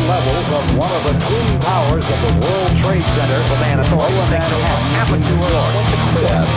levels of one of the twin towers of the World Trade Center. The man authorities think could have happened to her.